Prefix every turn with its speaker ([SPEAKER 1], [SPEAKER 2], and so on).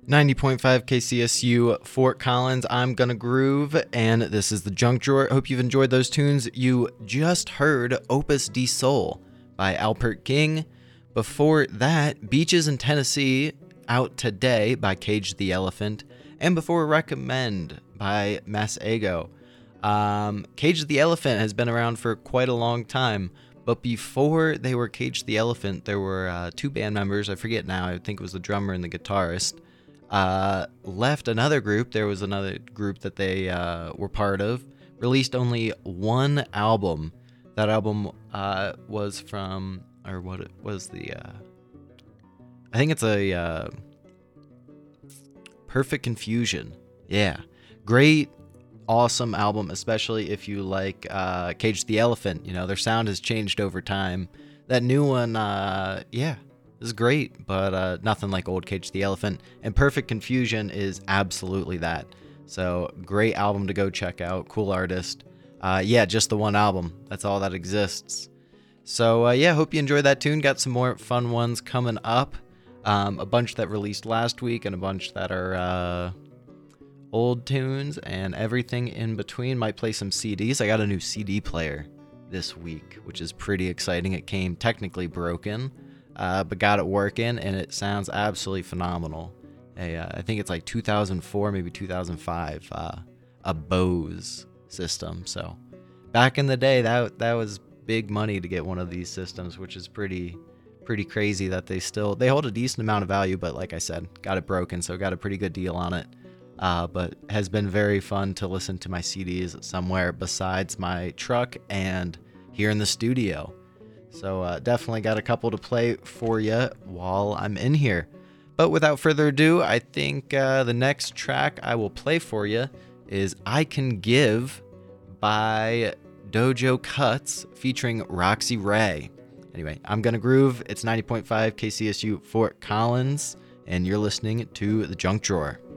[SPEAKER 1] 90.5 KCSU, Fort Collins. I'm gonna groove, and this is the Junk Drawer. Hope you've enjoyed those tunes. You just heard Opus de Soul by Alpert King. Before that, Beaches in Tennessee, out today by Cage the Elephant. And before, Recommend by Mas Ego. Cage the Elephant has been around for quite a long time, but before they were Cage the Elephant, there were two band members. I forget now. I think it was the drummer and the guitarist. Left another group. There was another group that they were part of. Released only one album. That album was from, or what it was the, I think it's a Perfect Confusion. Yeah. Great, awesome album, especially if you like Cage the Elephant. You know, their sound has changed over time. That new one, yeah. This is great, but nothing like old Cage the Elephant. And Perfect Confusion is absolutely that. So, great album to go check out. Cool artist. Yeah, just the one album. That's all that exists. So, yeah, hope you enjoyed that tune. Got some more fun ones coming up. A bunch that released last week and a bunch that are old tunes and everything in between. Might play some CDs. I got a new CD player this week, which is pretty exciting. It came technically broken. But got it working, and it sounds absolutely phenomenal. I think it's like 2004, maybe 2005, a Bose system. So back in the day, that was big money to get one of these systems, which is pretty crazy that they hold a decent amount of value. But like I said, got it broken, so got a pretty good deal on it. But has been very fun to listen to my CDs somewhere besides my truck and here in the studio. So definitely got a couple to play for you while I'm in here. But without further ado, I think the next track I will play for you is I Can Give by Dojo Cuts featuring Roxy Ray. Anyway, I'm gonna groove. It's 90.5 KCSU Fort Collins, and you're listening to The Junk Drawer.